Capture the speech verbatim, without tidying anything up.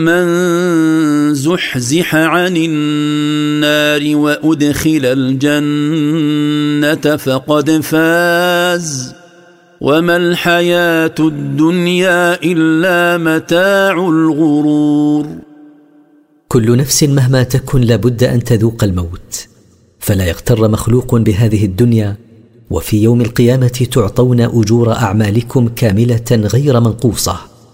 من زحزح عن النار وأدخل الجنة فقد فاز وما الحياة الدنيا إلا متاع الغرور. كل نفس مهما تكن لابد أن تذوق الموت، فلا يغتر مخلوق بهذه الدنيا، وفي يوم القيامة تعطون أجور أعمالكم كاملة غير منقوصة.